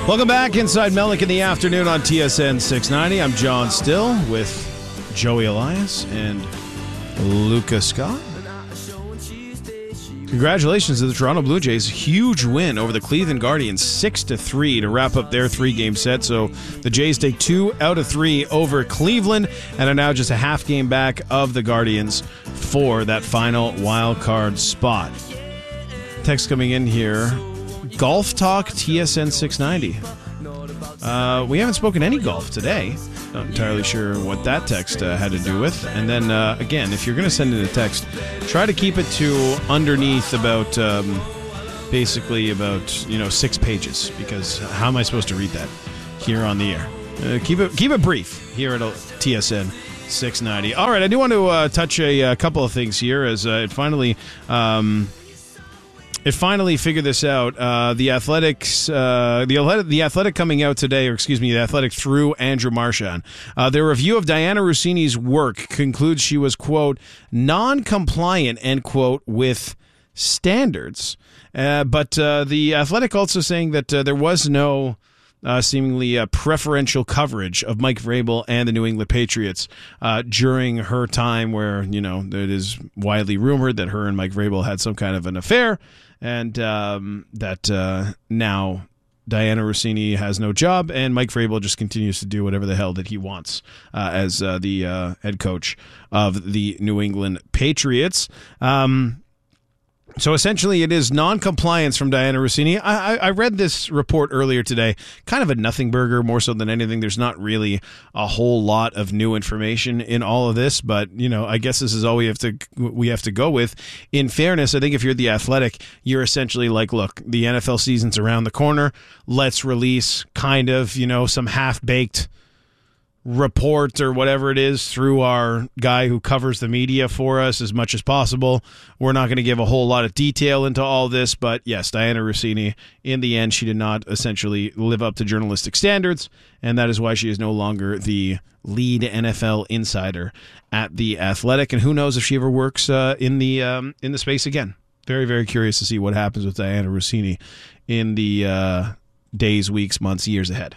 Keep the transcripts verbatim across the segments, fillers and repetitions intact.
Welcome back inside Melnick in the afternoon on T S N six ninety. I'm John Still with Joey Elias and Lucas Scott. Congratulations to the Toronto Blue Jays. Huge win over the Cleveland Guardians, six to three to wrap up their three-game set. So the Jays take two out of three over Cleveland and are now just a half game back of the Guardians for that final wild card spot. Text coming in here. Golf Talk T S N six ninety. Uh, we haven't spoken any golf today. Not entirely sure what that text uh, had to do with. And then, uh, again, if you're going to send in a text, try to keep it to underneath about, um, basically about, you know, six pages. Because how am I supposed to read that here on the air? Uh, keep it keep it brief here at T S N six ninety. All right, I do want to uh, touch a, a couple of things here as uh, it finally... Um, It finally figured this out. Uh, the Athletics, uh, the Athletic, the Athletic coming out today, or excuse me, the Athletic through Andrew Marchand. Uh, their review of Diana Rossini's work concludes she was, quote, non-compliant, end quote, with standards. Uh, but uh, the Athletic also saying that uh, there was no uh, seemingly uh, preferential coverage of Mike Vrabel and the New England Patriots uh, during her time where, you know, it is widely rumored that her and Mike Vrabel had some kind of an affair. And um, that uh, now Diana Rossini has no job, and Mike Vrabel just continues to do whatever the hell that he wants uh, as uh, the uh, head coach of the New England Patriots. Um, so essentially, it is non-compliance from Diana Rossini. I, I, I read this report earlier today, kind of a nothing burger, more so than anything. There's not really a whole lot of new information in all of this, but you know, I guess this is all we have to we have to go with. In fairness, I think if you're the Athletic, you're essentially like, look, the N F L season's around the corner. Let's release kind of, you know, some half-baked report or whatever it is through our guy who covers the media for us as much as possible. We're not going to give a whole lot of detail into all this, but yes, Diana Rossini, in the end, she did not essentially live up to journalistic standards, and that is why she is no longer the lead N F L insider at the Athletic, and who knows if she ever works uh, in the um, in the space again. Very, very curious to see what happens with Diana Rossini in the uh, days, weeks, months, years ahead.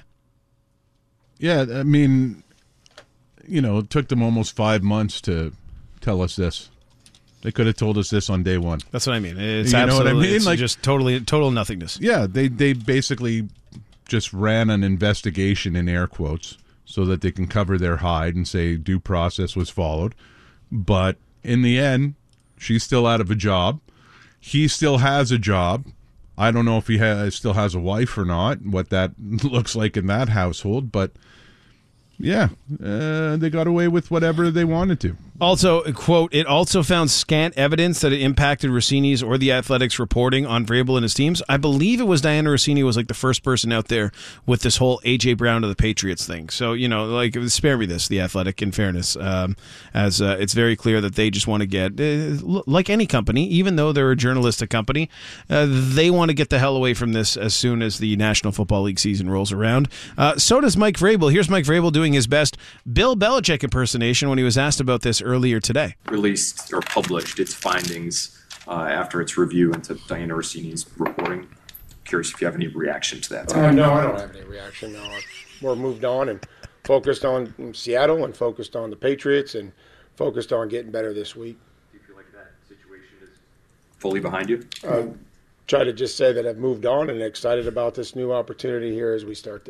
Yeah, I mean, you know, it took them almost five months to tell us this. They could have told us this on day one. That's what I mean. It's you absolutely, know what I mean? It's like, just totally, total nothingness. Yeah, they, they basically just ran an investigation in air quotes so that they can cover their hide and say due process was followed. But in the end, she's still out of a job. He still has a job. I don't know if he has, still has a wife or not, what that looks like in that household, but yeah, uh, they got away with whatever they wanted to. Also, quote, it also found scant evidence that it impacted Rossini's or the Athletics reporting on Vrabel and his teams. I believe it was Diana Rossini was like the first person out there with this whole A J Brown to the Patriots thing. So, you know, like, spare me this, the Athletic, in fairness, um, as uh, it's very clear that they just want to get, uh, like any company, even though they're a journalistic company, uh, they want to get the hell away from this as soon as the National Football League season rolls around. Uh, so does Mike Vrabel. Here's Mike Vrabel doing his best Bill Belichick impersonation when he was asked about this earlier today. Released or published its findings uh, after its review into Diana Rossini's reporting. Curious if you have any reaction to that. Uh, no, I don't have any reaction. No, we're moved on and focused on Seattle and focused on the Patriots and focused on getting better this week. Do you feel like that situation is fully behind you? Uh, try to just say that I've moved on and excited about this new opportunity here as we start this.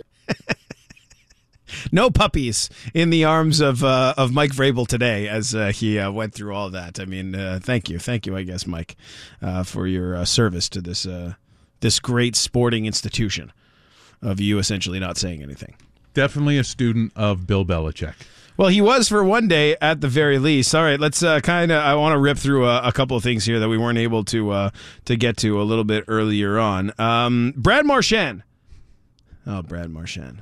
No puppies in the arms of uh, of Mike Vrabel today as uh, he uh, went through all that. I mean, uh, thank you. Thank you, I guess, Mike, uh, for your uh, service to this uh, this great sporting institution of you essentially not saying anything. Definitely a student of Bill Belichick. Well, he was for one day at the very least. All right, let's uh, kind of, I want to rip through a, a couple of things here that we weren't able to uh, to get to a little bit earlier on. Um, Brad Marchand. Oh, Brad Marchand.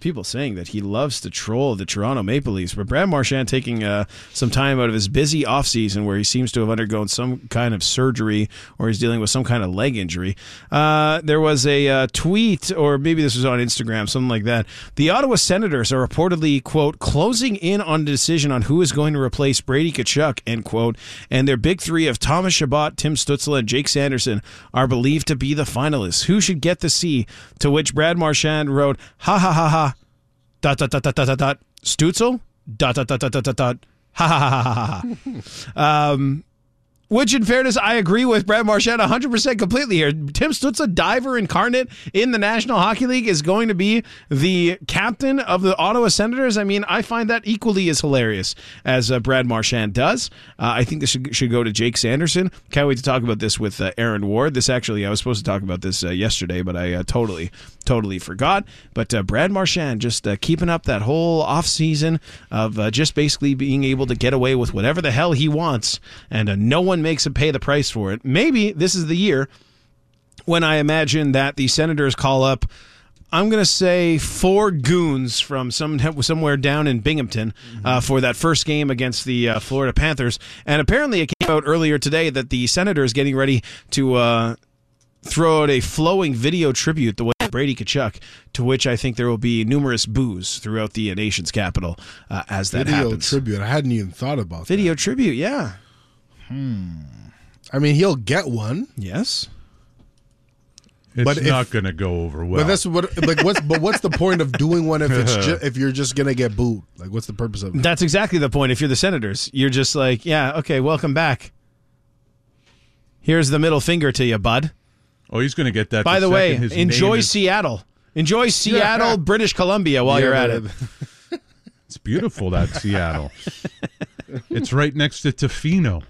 people saying that he loves to troll the Toronto Maple Leafs, but Brad Marchand taking uh, some time out of his busy offseason where he seems to have undergone some kind of surgery or he's dealing with some kind of leg injury. Uh, there was a uh, tweet, or maybe this was on Instagram, something like that. The Ottawa Senators are reportedly, quote, closing in on a decision on who is going to replace Brady Tkachuk, end quote, and their big three of Thomas Chabot, Tim Stützle, and Jake Sanderson are believed to be the finalists. Who should get the C? To which Brad Marchand wrote, ha ha ha ha. Dot dot dot dot dot dot dot Stützle dot dot dot dot dot dot dot ha ha ha ha ha. Um, which, in fairness, I agree with Brad Marchand one hundred percent completely here. Tim Stützle, diver incarnate in the National Hockey League, is going to be the captain of the Ottawa Senators. I mean, I find that equally as hilarious as uh, Brad Marchand does. Uh, I think this should, should go to Jake Sanderson. Can't wait to talk about this with uh, Aaron Ward. This actually, I was supposed to talk about this uh, yesterday, but I uh, totally, totally forgot. But uh, Brad Marchand just uh, keeping up that whole offseason of uh, just basically being able to get away with whatever the hell he wants, and uh, no one makes him pay the price for it. Maybe this is the year when I imagine that the Senators call up, I'm going to say, four goons from some somewhere down in Binghamton uh, for that first game against the uh, Florida Panthers. And apparently it came out earlier today that the Senators getting ready to uh, throw out a flowing video tribute the way Brady Tkachuk, to which I think there will be numerous boos throughout the nation's capital uh, as that video happens. Video tribute. I hadn't even thought about video that. tribute, yeah. Hmm. I mean, he'll get one. Yes. It's but not if, going to go over well. But that's what. Like, what's but what's the point of doing one if it's ju- if you're just gonna get booed? Like, what's the purpose of it? That's exactly the point. If you're the Senators, you're just like, yeah, okay, welcome back. Here's the middle finger to you, bud. Oh, he's going to get that. By the, the way, his enjoy is... Seattle. Enjoy Seattle, yeah. British Columbia while yeah, you're at it. It's beautiful, that Seattle. It's right next to Tofino.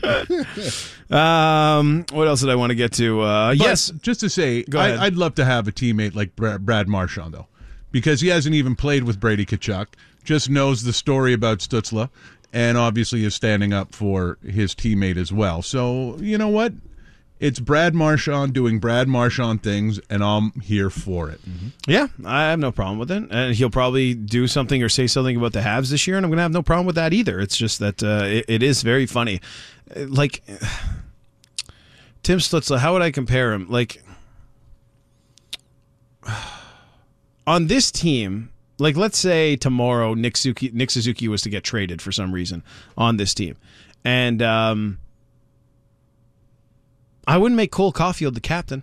um, what else did I want to get to? Uh, yes, just to say, I, I'd love to have a teammate like Brad Marchand, though, because he hasn't even played with Brady Tkachuk, just knows the story about Stützle, and obviously is standing up for his teammate as well. So, you know what? It's Brad Marchand doing Brad Marchand things, and I'm here for it. Mm-hmm. Yeah, I have no problem with it. And he'll probably do something or say something about the Habs this year, and I'm going to have no problem with that either. It's just that uh, it, it is very funny. Like, Tim Stützle, how would I compare him? Like, on this team, like, let's say tomorrow Nick Suzuki, Nick Suzuki was to get traded for some reason on this team. And, um... I wouldn't make Cole Caulfield the captain.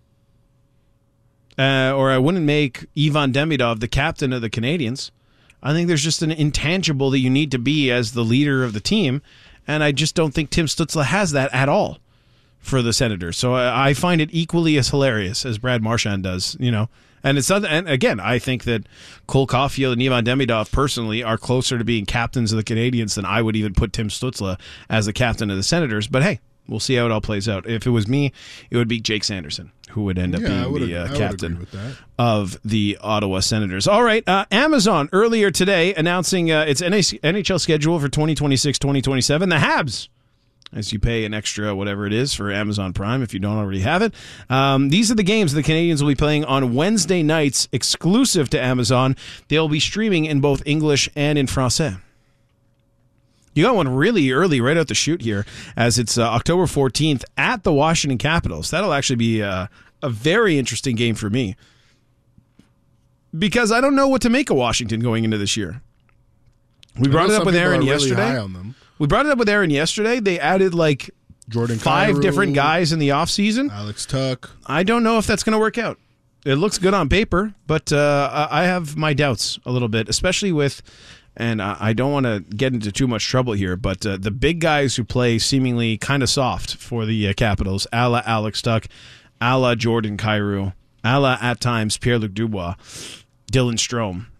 Uh, or I wouldn't make Ivan Demidov the captain of the Canadiens. I think there's just an intangible that you need to be as the leader of the team, and I just don't think Tim Stützle has that at all for the Senators. So I, I find it equally as hilarious as Brad Marchand does, you know. And it's not, and again, I think that Cole Caulfield and Ivan Demidov personally are closer to being captains of the Canadiens than I would even put Tim Stützle as the captain of the Senators. But hey, we'll see how it all plays out. If it was me, it would be Jake Sanderson who would end up yeah, being the uh, captain with of the Ottawa Senators. All right, uh, Amazon earlier today announcing uh, its N H L schedule for twenty twenty-six twenty twenty-seven. The Habs, as you pay an extra whatever it is for Amazon Prime if you don't already have it. Um, these are the games the Canadians will be playing on Wednesday nights exclusive to Amazon. They'll be streaming in both English and in Francais. You got one really early right out the chute here, as it's uh, October fourteenth at the Washington Capitals. That'll actually be uh, a very interesting game for me, because I don't know what to make of Washington going into this year. We brought it up with Aaron really yesterday. We brought it up with Aaron yesterday. They added like Jordan five Kyrou, different guys in the offseason. Alex Tuck. I don't know if that's going to work out. It looks good on paper, but uh, I have my doubts a little bit, especially with... And I don't want to get into too much trouble here, but uh, the big guys who play seemingly kind of soft for the uh, Capitals, a la Alex Tuck, a la Jordan Kyrou, a la, at times, Pierre-Luc Dubois, Dylan Strome.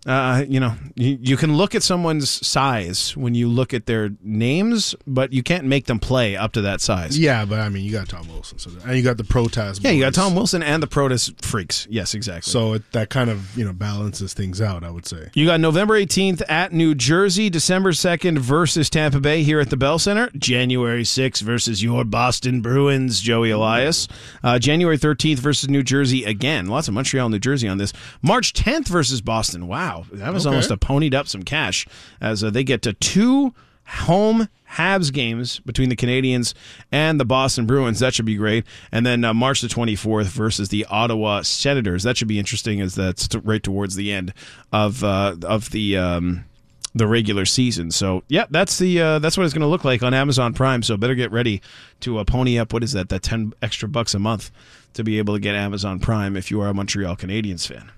Uh, you know, you, you can look at someone's size when you look at their names, but you can't make them play up to that size. Yeah, but I mean, you got Tom Wilson, so and you got the Protas. Yeah, you got boys. Tom Wilson and the Protas freaks. Yes, exactly. So it, that kind of you know balances things out, I would say. You got November eighteenth at New Jersey, December second versus Tampa Bay here at the Bell Center, January sixth versus your Boston Bruins, Joey Elias, uh, January thirteenth versus New Jersey again. Lots of Montreal, New Jersey on this. March tenth versus Boston. Wow. That was Okay. almost a ponied up some cash as uh, they get to two home Habs games between the Canadians and the Boston Bruins. That should be great. And then uh, March the twenty-fourth versus the Ottawa Senators. That should be interesting as that's t- right towards the end of uh, of the um, the regular season. So, yeah, that's the uh, that's what it's going to look like on Amazon Prime. So better get ready to uh, pony up, what is that, that ten extra bucks a month to be able to get Amazon Prime if you are a Montreal Canadiens fan.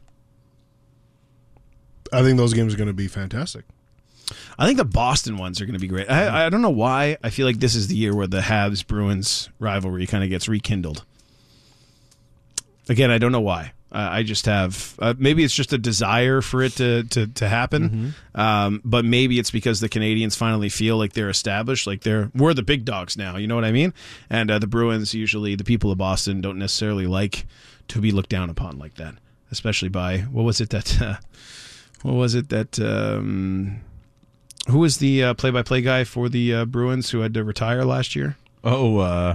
I think those games are going to be fantastic. I think the Boston ones are going to be great. I, I don't know why. I feel like this is the year where the Habs-Bruins rivalry kind of gets rekindled. Again, I don't know why. Uh, I just have uh, maybe it's just a desire for it to to, to happen, mm-hmm. um, but maybe it's because the Canadians finally feel like they're established, like they're we're the big dogs now. You know what I mean? And uh, the Bruins, usually the people of Boston, don't necessarily like to be looked down upon like that, especially by what was it that uh, what was it that. Um, Who was the uh, play-by-play guy for the uh, Bruins who had to retire last year? Oh, uh,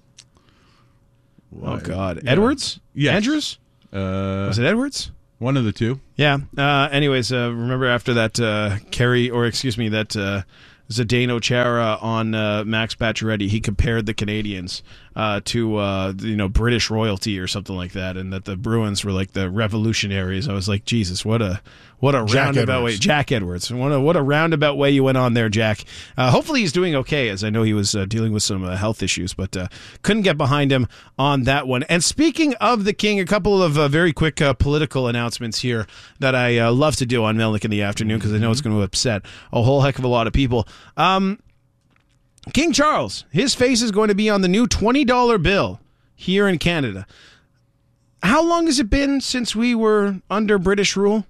oh God, yeah. Edwards? Yes. Andrews? Uh, Was it Edwards? One of the two. Yeah. Uh, anyways, uh, remember after that uh, Kerry, or excuse me, that uh, Zdeno Chara on uh, Max Pacioretty, he compared the Canadians uh, to uh, you know British royalty or something like that, and that the Bruins were like the revolutionaries. I was like, Jesus, what a what a Jack roundabout Edwards. way, Jack Edwards. What a what a roundabout way you went on there, Jack. Uh, hopefully he's doing okay, as I know he was uh, dealing with some uh, health issues, but uh, couldn't get behind him on that one. And speaking of the King, a couple of uh, very quick uh, political announcements here that I uh, love to do on Melnick in the afternoon because I know it's going to upset a whole heck of a lot of people. Um, King Charles, his face is going to be on the new twenty dollar bill here in Canada. How long has it been since we were under British rule?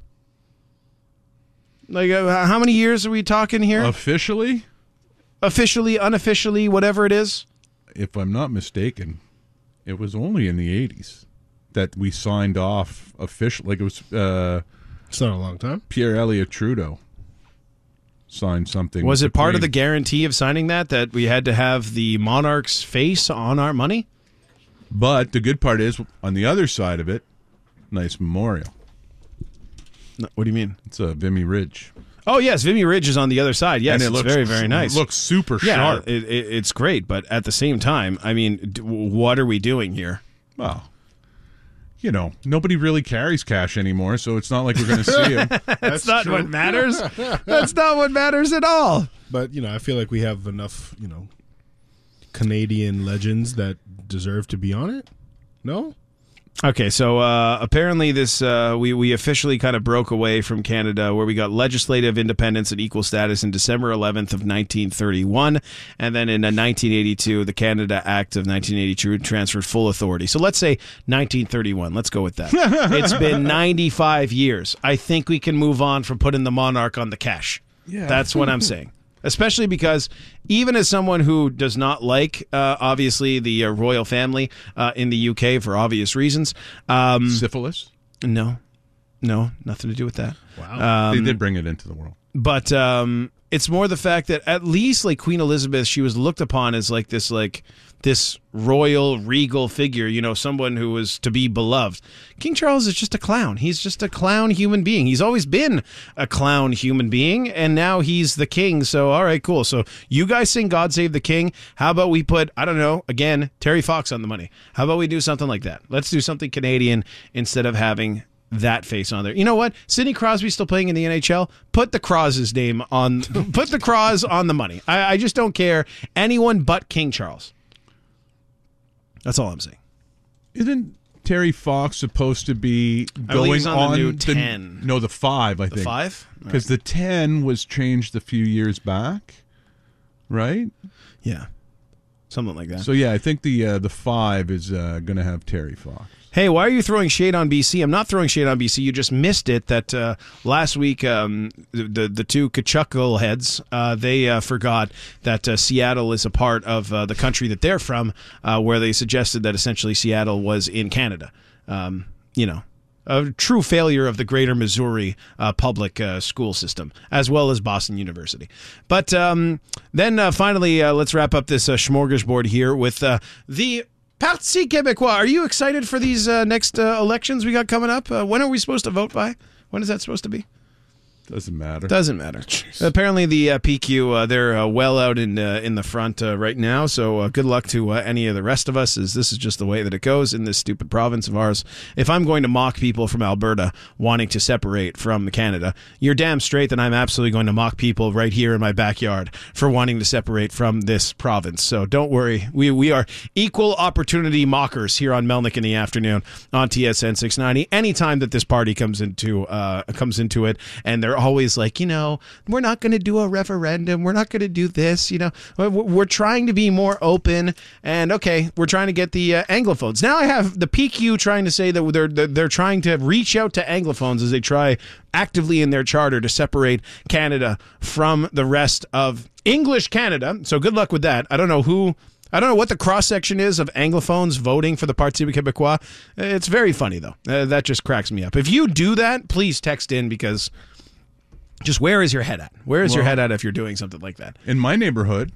Like, uh, how many years are we talking here? Officially, Officially, unofficially, whatever it is? if I'm not mistaken, it was only in the eighties that we signed off official. Like it was uh, It's not a long time. Pierre Elliott Trudeau signed something. Was with it part of the Queen. guarantee of signing that, that we had to have the monarch's face on our money? But the good part is, on the other side of it, nice memorial. No, what do you mean? It's a Vimy Ridge. Oh, yes, Vimy Ridge is on the other side. Yes, and it it's looks very, very nice. It looks super yeah, sharp. it, it, it's great, but at the same time, I mean, d- what are we doing here? Well, you know, nobody really carries cash anymore, so it's not like we're going to see him. That's not what matters. That's not what matters at all. But, you know, I feel like we have enough, you know, Canadian legends that deserve to be on it. No? Okay, so uh, apparently this uh, we we officially kind of broke away from Canada, where we got legislative independence and equal status in December eleventh of nineteen thirty-one, and then in uh, nineteen eighty-two, the Canada Act of nineteen eighty-two transferred full authority. So let's say nineteen thirty-one. Let's go with that. It's been ninety-five years. I think we can move on from putting the monarch on the cash. Yeah. That's what I'm saying. Especially because even as someone who does not like, uh, obviously, the uh, royal family uh, in the U K for obvious reasons. Um, Syphilis? no, no, nothing to do with that. Wow. Um, They did bring it into the world. But um, it's more the fact that at least like Queen Elizabeth, she was looked upon as like this like this royal regal figure, you know, someone who was to be beloved. King Charles is just a clown. He's just a clown human being. He's always been a clown human being, and now he's the king. So, all right, cool. So you guys sing God Save the King. How about we put, I don't know, again, Terry Fox on the money. How about we do something like that? Let's do something Canadian instead of having that face on there. You know what? Sidney Crosby's still playing in the N H L. Put the Cros's name on, put the Cros on the money. I, I just don't care. Anyone but King Charles. That's all I'm saying. Isn't Terry Fox supposed to be I believe going he's on the new ten. No, the five, I The think. five? Because the ten was changed a few years back, right? Yeah. Something like that. So, yeah, I think the uh, the five is uh, going to have Terry Fox. Hey, why are you throwing shade on B C? I'm not throwing shade on B C. You just missed it that uh, last week um, the the two Kachuckle heads, uh, they uh, forgot that uh, Seattle is a part of uh, the country that they're from, uh, where they suggested that essentially Seattle was in Canada. Um, you know, a true failure of the greater Missouri uh, public uh, school system, as well as Boston University. But um, then uh, finally, uh, let's wrap up this uh, smorgasbord here with uh, the Parti Québécois. Are you excited for these uh, next uh, elections we got coming up? Uh, when are we supposed to vote by? When is that supposed to be? Doesn't matter. Doesn't matter. Jeez. Apparently, the uh, P Q uh, they're uh, well out in uh, in the front uh, right now. So uh, good luck to uh, any of the rest of us. As this is just the way that it goes in this stupid province of ours. If I'm going to mock people from Alberta wanting to separate from Canada, you're damn straight that I'm absolutely going to mock people right here in my backyard for wanting to separate from this province. So don't worry, we we are equal opportunity mockers here on Melnick in the Afternoon on T S N six ninety. Anytime that this party comes into uh, comes into it, and they're always like, you know, we're not going to do a referendum. We're not going to do this. You know, we're trying to be more open. And okay, we're trying to get the uh, Anglophones. Now I have the P Q trying to say that they're, they're trying to reach out to Anglophones as they try actively in their charter to separate Canada from the rest of English Canada. So good luck with that. I don't know who... I don't know what the cross-section is of Anglophones voting for the Parti Québécois. It's very funny, though. Uh, that just cracks me up. If you do that, please text in, because just where is your head at? Where is well, your head at if you're doing something like that? In my neighborhood,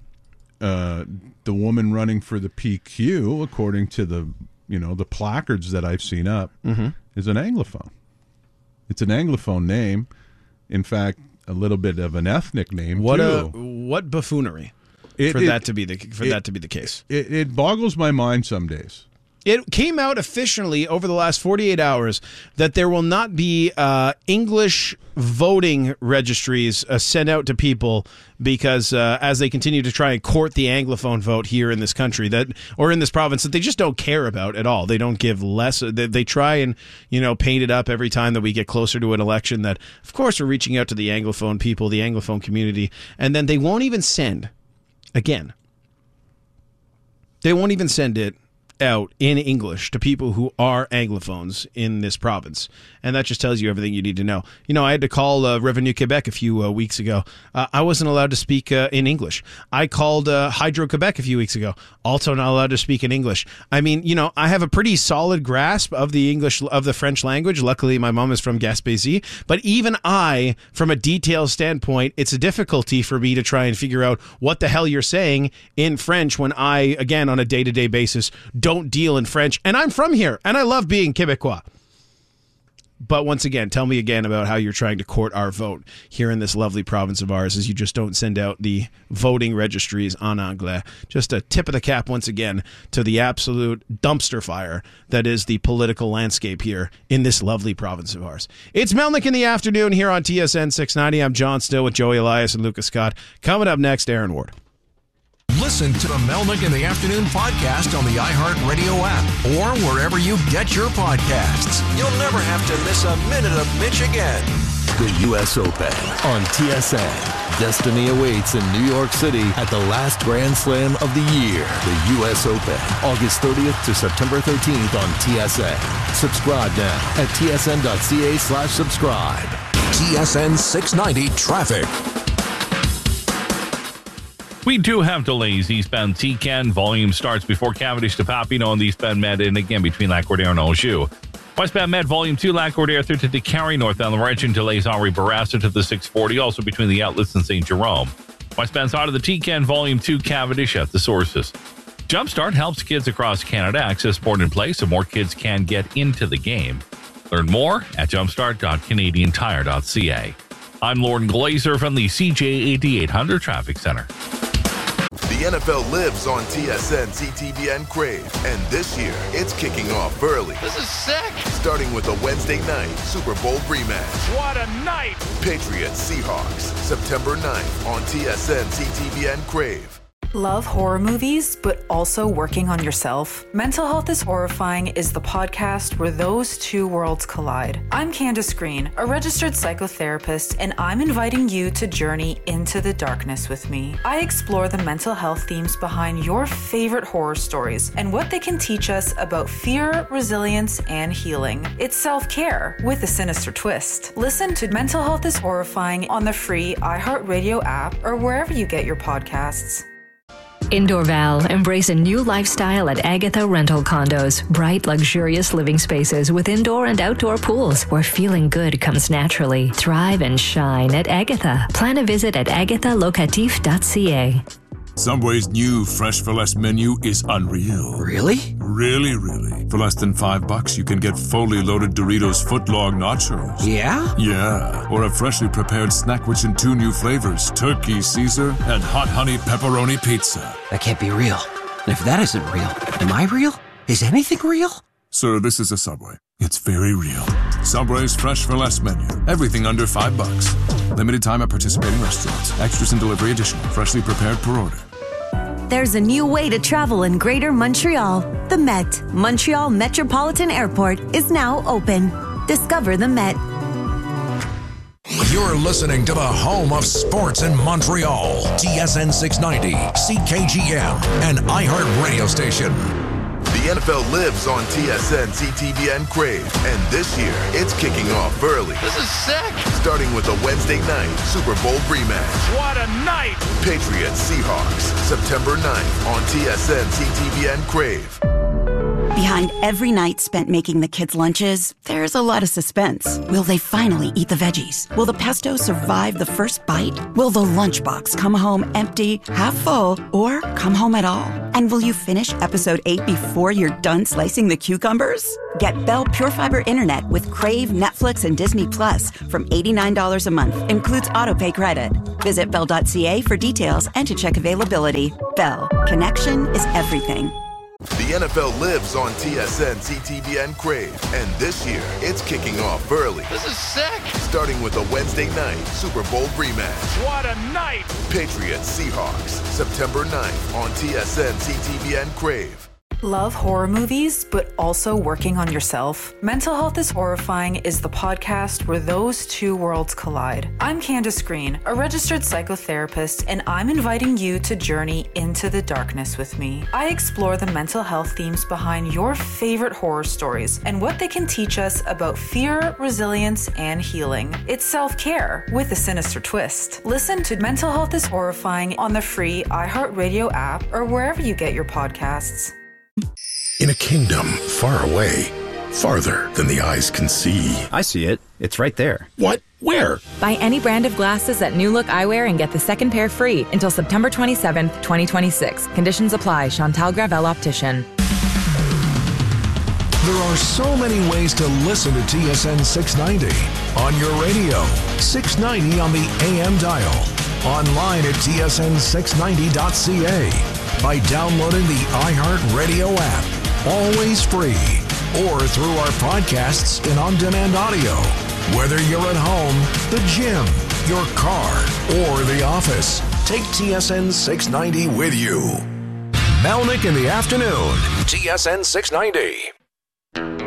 uh, the woman running for the P Q, according to the you know the placards that I've seen up, mm-hmm. is an Anglophone. It's an Anglophone name. In fact, a little bit of an ethnic name, what too. A, what buffoonery. It, for it, that to be the for it, that to be the case, it, it boggles my mind some days. It came out officially over the last forty-eight hours that there will not be uh, English voting registries uh, sent out to people because uh, as they continue to try and court the Anglophone vote here in this country, that or in this province, that they just don't care about at all. They don't give less. They, they try and you know paint it up every time that we get closer to an election that, of course, we're reaching out to the Anglophone people, the Anglophone community, and then they won't even send. Again, they won't even send it out in English to people who are Anglophones in this province. And that just tells you everything you need to know. You know, I had to call uh, Revenue Quebec a few uh, weeks ago. Uh, I wasn't allowed to speak uh, in English. I called uh, Hydro-Quebec a few weeks ago. Also not allowed to speak in English. I mean, you know, I have a pretty solid grasp of the English, of the French language. Luckily, my mom is from Gaspésie. But even I, from a detail standpoint, it's a difficulty for me to try and figure out what the hell you're saying in French when I, again, on a day-to-day basis, don't deal in French. And I'm from here, and I love being Quebecois. But once again, tell me again about how you're trying to court our vote here in this lovely province of ours, as you just don't send out the voting registries en anglais. Just a tip of the cap once again to the absolute dumpster fire that is the political landscape here in this lovely province of ours. It's Melnick in the Afternoon here on T S N six ninety. I'm John Still with Joey Elias and Lucas Scott. Coming up next, Aaron Ward. Listen to the Melnick in the Afternoon podcast on the iHeartRadio app or wherever you get your podcasts. You'll never have to miss a minute of Mitch again. The U S Open on T S N. Destiny awaits in New York City at the last Grand Slam of the year. The U S Open, August thirtieth to September thirteenth on T S N. Subscribe now at tsn.ca slash subscribe. T S N six ninety Traffic. We do have delays eastbound T C A N. Volume starts before Cavendish to Papineau on the eastbound Med, and again between Lac-Cordaire and Anjou. Westbound Med, Volume two, Lac-Cordaire through to Décarie, northbound Laurentian delays Henri Bourassa to the six forty, also between the outlets and Saint Jerome. Westbound side of the T C A N, Volume two, Cavendish at the sources. Jumpstart helps kids across Canada access sport and play so more kids can get into the game. Learn more at jumpstart dot canadian tire dot c a. I'm Lauren Glazer from the C J eighty-eight hundred Traffic Center. The N F L lives on T S N C T V N Crave, and this year it's kicking off early. This is sick! Starting with a Wednesday night Super Bowl rematch. What a night! Patriots Seahawks, September ninth on T S N C T V N Crave. Love horror movies, but also working on yourself? Mental Health is Horrifying is the podcast where those two worlds collide. I'm Candace Green, a registered psychotherapist, and I'm inviting you to journey into the darkness with me. I explore the mental health themes behind your favorite horror stories and what they can teach us about fear, resilience, and healing. It's self-care with a sinister twist. Listen to Mental Health is Horrifying on the free iHeartRadio app or wherever you get your podcasts. Indoorval. Embrace a new lifestyle at Agatha Rental Condos. Bright, luxurious living spaces with indoor and outdoor pools where feeling good comes naturally. Thrive and shine at Agatha. Plan a visit at agatha locatif dot c a. Subway's new Fresh for Less menu is unreal. Really? Really, really. For less than five bucks, you can get fully loaded Doritos footlong nachos. Yeah? Yeah. Or a freshly prepared snack-wich in two new flavors, Turkey Caesar and Hot Honey Pepperoni Pizza. That can't be real. And if that isn't real, am I real? Is anything real? Sir, this is a Subway. It's very real. Subway's Fresh for Less menu. Everything under five bucks. Limited time at participating restaurants. Extras and delivery additional. Freshly prepared per order. There's a new way to travel in Greater Montreal. The Met, Montreal Metropolitan Airport, is now open. Discover the Met. You're listening to the home of sports in Montreal. T S N six ninety, C K G M, and iHeart Radio Station. The N F L lives on T S N, C T V N Crave, and this year it's kicking off early. This is sick! Starting with a Wednesday night Super Bowl rematch. What a night! Patriots Seahawks, September ninth on T S N, C T V N Crave. Behind every night spent making the kids' lunches, there's a lot of suspense. Will they finally eat the veggies? Will the pesto survive the first bite? Will the lunchbox come home empty, half full, or come home at all? And will you finish episode eight before you're done slicing the cucumbers? Get Bell Pure Fiber Internet with Crave, Netflix, and Disney Plus from eighty-nine dollars a month. Includes autopay credit. Visit bell dot c a for details and to check availability. Bell. Connection is everything. The N F L lives on T S N, C T V N Crave, and this year it's kicking off early. This is sick! Starting with a Wednesday night Super Bowl rematch. What a night! Patriots Seahawks, September ninth on T S N, C T V N Crave. Love horror movies, but also working on yourself? Mental Health is Horrifying is the podcast where those two worlds collide. I'm Candace Green, a registered psychotherapist, and I'm inviting you to journey into the darkness with me. I explore the mental health themes behind your favorite horror stories and what they can teach us about fear, resilience, and healing. It's self-care with a sinister twist. Listen to Mental Health is Horrifying on the free iHeartRadio app or wherever you get your podcasts. In a kingdom far away, farther than the eyes can see. I see it. It's right there. What? Where? Buy any brand of glasses at New Look Eyewear and get the second pair free until September twenty-seventh, twenty twenty-six. Conditions apply. Chantal Gravel Optician. There are so many ways to listen to T S N six ninety. On your radio, six ninety on the A M dial. Online at T S N six ninety dot c a. By downloading the iHeart Radio app, always free, or through our podcasts in on-demand audio. Whether you're at home, the gym, your car, or the office, take T S N six ninety with you. Melnick in the afternoon, T S N six ninety.